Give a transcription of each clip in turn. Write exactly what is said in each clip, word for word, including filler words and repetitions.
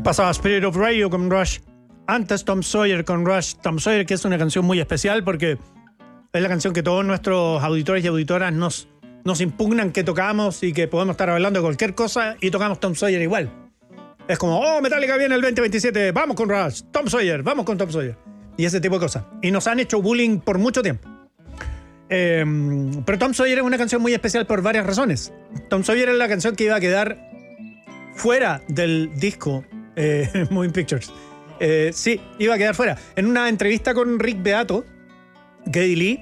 Pasaba Spirit of Radio con Rush. Antes Tom Sawyer con Rush. Tom Sawyer, que es una canción muy especial porque es la canción que todos nuestros auditores y auditoras nos, nos impugnan que tocamos y que podemos estar hablando de cualquier cosa y tocamos Tom Sawyer igual. Es como, oh, Metallica viene el veinte veintisiete, vamos con Rush. Tom Sawyer, vamos con Tom Sawyer. Y ese tipo de cosas. Y nos han hecho bullying por mucho tiempo. Eh, pero Tom Sawyer es una canción muy especial por varias razones. Tom Sawyer es la canción que iba a quedar fuera del disco eh, Moving Pictures. Eh, sí, iba a quedar fuera. En una entrevista con Rick Beato, Geddy Lee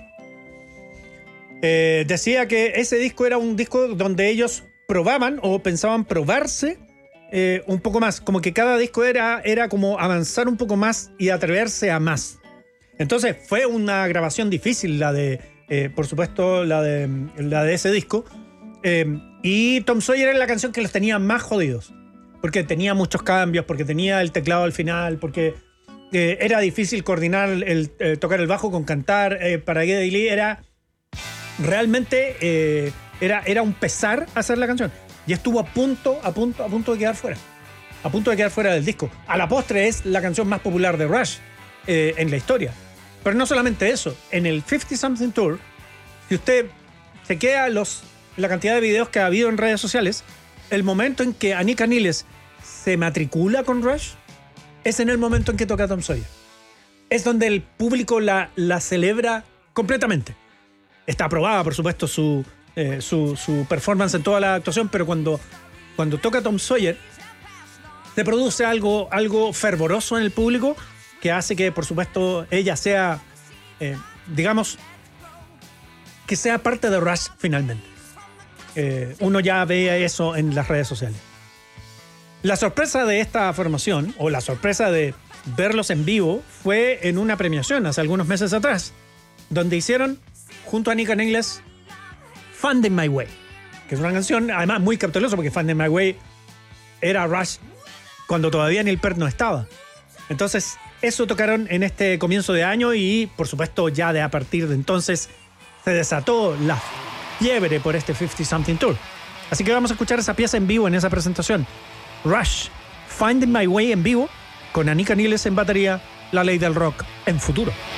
eh, decía que ese disco era un disco donde ellos probaban o pensaban probarse eh, un poco más. Como que cada disco era, era como avanzar un poco más y atreverse a más. Entonces fue una grabación difícil la de, eh, por supuesto, la de, la de ese disco. Eh, y Tom Sawyer era la canción que los tenía más jodidos. Porque tenía muchos cambios, porque tenía el teclado al final, porque eh, era difícil coordinar el, el eh, tocar el bajo con cantar. Eh, para Geddy Lee era realmente eh, era, era un pesar hacer la canción. Y estuvo a punto, a punto, a punto de quedar fuera. A punto de quedar fuera del disco. A la postre es la canción más popular de Rush eh, en la historia. Pero no solamente eso. En el cincuenta Something Tour, si usted se queda los, la cantidad de videos que ha habido en redes sociales, el momento en que Anika Niles se matricula con Rush es en el momento en que toca Tom Sawyer. Es donde el público la, la celebra completamente. Está aprobada, por supuesto, su, eh, su, su performance en toda la actuación, pero cuando, cuando toca Tom Sawyer se produce algo, algo fervoroso en el público que hace que, por supuesto, ella sea, eh, digamos, que sea parte de Rush finalmente. Eh, uno ya ve eso en las redes sociales. La sorpresa de esta formación, o la sorpresa de verlos en vivo, fue en una premiación hace algunos meses atrás, donde hicieron, junto a Anika Niles, Finding My Way, que es una canción, además, muy cautelosa, porque Finding My Way era Rush cuando todavía Neil Peart no estaba. Entonces, eso tocaron en este comienzo de año y, por supuesto, ya de a partir de entonces se desató la fiebre por este cincuenta Something Tour. Así que vamos a escuchar esa pieza en vivo en esa presentación. Rush, Finding My Way en vivo, con Anika Niles en batería, la ley del rock en Futuro.